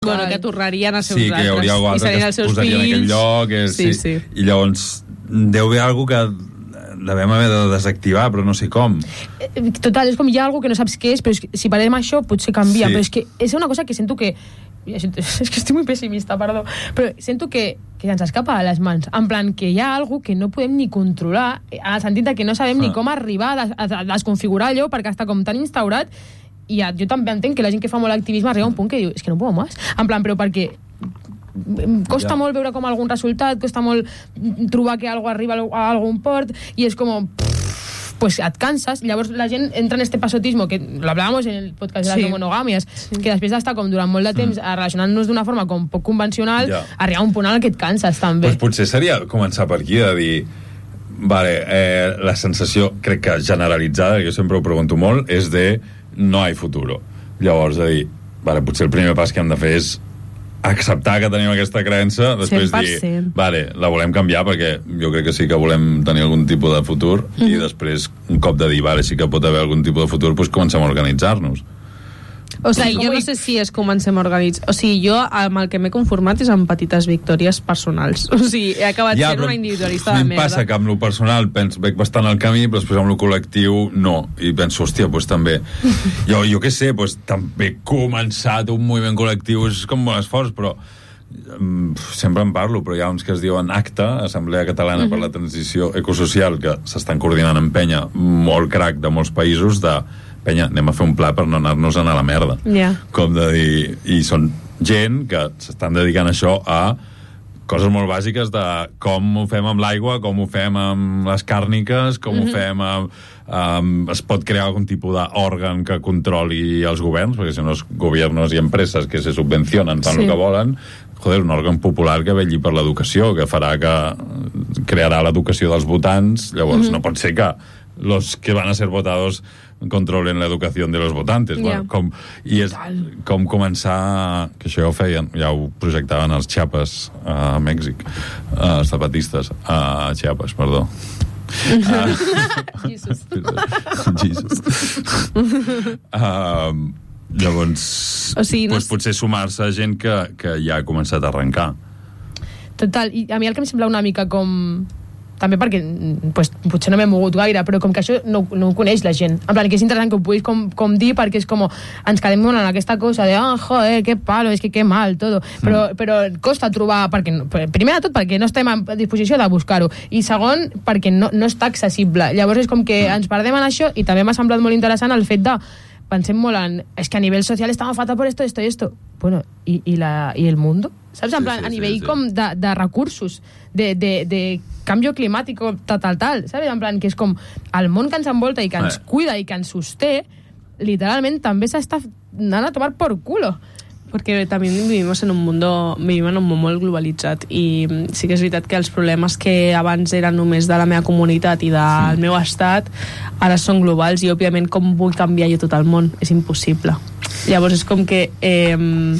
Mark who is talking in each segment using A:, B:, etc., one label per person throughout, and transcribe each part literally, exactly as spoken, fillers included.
A: Bueno, que tornarien a ser
B: sí,
A: uns
B: altres. Sí, que hi hauria algú altre que es posaria en aquell lloc. És, sí, sí. sí. I llavors deu haver alguna que devem haver de desactivar, però no sé com.
C: Total, és com hi ha alguna que no saps què és, però és que, si parlem això potser canvia, sí. Però és que és una cosa que sento que... És que estic molt pessimista, perdó, però sento que, que ens escapa a les mans, en plan que hi ha alguna que no podem ni controlar, en el sentit que no sabem ah. ni com arribar a, a, a desconfigurar allò, perquè està com tan instaurat. I ja, jo també entenc que la gent que fa molt activisme arriba a un punt que diu, és que no puedo més. En plan, però perquè costa ja. molt veure com algun resultat, costa molt trobar que algo arriba a algun port, i és com, pff, pues et canses. Llavors la gent entra en este pasotismo, que lo hablábamos en el podcast de sí. las monogàmies, sí. que després d'estar com durant molt de temps mm. relacionant-nos d'una forma com poc convencional, ja. arriba a un punt en el que et canses també.
B: Pues potser seria començar per aquí, de dir... Vale, eh, la sensació, crec que generalitzada, que jo sempre ho pregunto molt, és de no hi ha futuro. Llavors, de dir, vale, potser el primer pas que hem de fer és acceptar que tenim aquesta creença, després
A: cent per cent.
B: dir, vale, la volem canviar perquè jo crec que sí que volem tenir algun tipus de futur, mm-hmm. i després, un cop de dir, vale, sí que pot haver algun tipus de futur, doncs comencem a organitzar-nos.
A: O sigui, jo no sé si és comencem a organitzar. O sigui, jo amb el que m'he conformat és amb petites victòries personals. O sigui, he acabat ja, sent una individualista de merda.
B: Ja, passa que amb lo personal penso, veig bastant el camí, però després amb lo col·lectiu no. I penso, hòstia, doncs també... Jo, jo què sé, doncs també he començat un moviment col·lectiu, és com molt esforç, però um, sempre en parlo, però hi ha uns que es diuen ACTA, Assemblea Catalana mm-hmm. per la Transició Ecosocial, que s'estan coordinant en penya molt crac de molts països, de penya, anem a fer un pla per no anar-nos a la merda.
A: Yeah.
B: Com de dir... I són gent que s'estan dedicant a això, a coses molt bàsiques de com ho fem amb l'aigua, com ho fem amb les càrniques, com mm-hmm. ho fem amb... Um, es pot crear algun tipus d'òrgan que controli els governs, perquè si no els governs i empreses que se subvencionen, fan sí. el que volen, joder, un òrgan popular que vetlli per l'educació, que farà que crearà l'educació dels votants. Llavors mm-hmm. no pot ser que los que van a ser votados controlen l'educació de los votantes. Yeah. Bueno, com, i és com començar, que això ja ho feien, ja ho projectaven els Chiapas a Mèxic, els zapatistes a Chiapas, perdó. Uh,
A: Jesus.
B: Jesus. Uh, llavors, o sigui, no... pues, potser sumar-se a gent que, que ja ha començat a arrencar.
C: Total, i a mi el que em sembla una mica com... també perquè pues, potser no m'he mogut gaire, però com que això no, no ho coneix la gent. En plan, que és interessant que ho puguis com, com dir, perquè és com ens quedem en aquesta cosa de ah, joder, que palo, és que que mal, todo. Però, mm. però costa trobar, perquè primer de tot perquè no estem a disposició de buscar-ho, i segon, perquè no, no està accessible. Llavors és com que mm. ens perdem en això, i també m'ha semblat molt interessant el fet de pensem molt en, és que a nivell social estava fatal per esto, esto y esto. Bueno, ¿y, y, la, y el mundo? ¿Sabes? En plan, sí, sí, a nivell sí, sí. com de, de recursos, de, de, de canvi climàtic, tal, tal, tal, ¿sabes? En plan, que és com el món que ens envolta i que ens eh. cuida i que ens sosté, literalment també s'està anant a tomar por culo.
A: Porque también vivimos en un mundo vivim en un món molt globalitzat, i sí que és veritat que els problemes que abans eren només de la meva comunitat i del sí. meu estat, ara són globals, i òbviament com vull canviar jo tot el món? És impossible. Llavors és com que eh,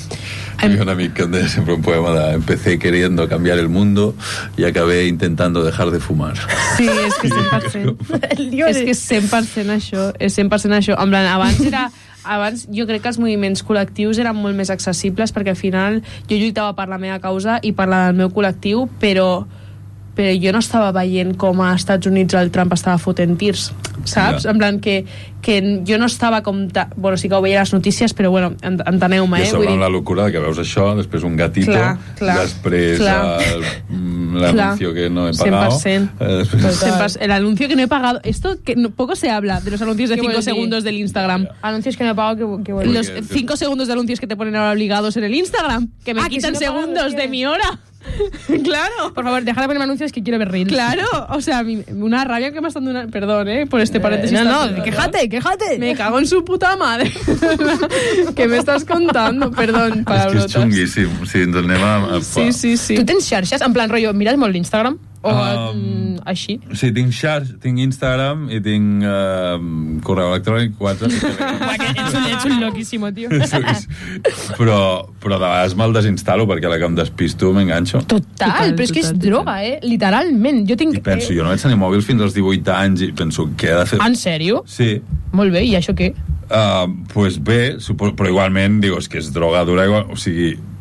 B: hay un amic que em deia sempre un poema de empecé queriendo cambiar el mundo y acabé intentando dejar de fumar.
A: Sí, és que cent per cent és que cent per cent això és cent per cent això. En plan, abans era abans jo crec que els moviments col·lectius eren molt més accessibles, perquè al final jo lluitava per la meva causa i per la del meu col·lectiu, però però jo no estava veient com a Estats Units el Trump estava fotent tirs, saps? Ja. En plan que, que jo no estava com... Ta... Bueno, sí que ho veia a les notícies, però bueno, enteneu-me, eh?
B: I a sobre amb la locura que veus això, després un gatito,
A: clar, clar,
B: després
A: clar.
B: El, l'anuncio que no he pagado.
A: cent per cent.
B: Eh, després...
A: El anuncio que no he pagado. Esto que no, poco se habla de los anuncios de cinco segundos del Instagram.
C: Anuncios que no he pagado, que, que
A: los cinco segundos de anuncios que te ponen ahora obligados en el Instagram, que me ah, quitan que si no segundos de mi hora. Claro.
C: Por favor, dejar de ponerme anuncios que quiero ver reels.
A: Claro, o sea, una rabia que me están dando. Perdón, eh, por este paréntesis.
C: Eh, no, no, quejate, quejate.
A: Me cago en su puta madre. ¿Qué me estás contando? Perdón, palabrotas.
B: És que és xunguíssim. Sí, ens anem a... a
A: sí, sí, sí.
C: Tu tens xarxes? En plan, rotllo, mires molt l'Instagram? O um, així?
B: Sí, tinc xarx, tinc Instagram i tinc uh, correu electrònic, WhatsApp.
C: ets, un, ets un loquíssimo, tio.
B: però, però de vegades me'l desinstal·lo perquè a la que em despisto m'enganxo.
C: Total, total, però és que és total, droga, eh? Literalment. Jo tinc...
B: I penso,
C: eh...
B: jo no vaig tenir mòbil fins als divuit anys i penso, què he de fer?
C: En sèrio?
B: Sí.
C: Molt bé, i això què?
B: Uh, pues bé, suposo, però igualment, digo, és que és droga dura, igual, o sigui,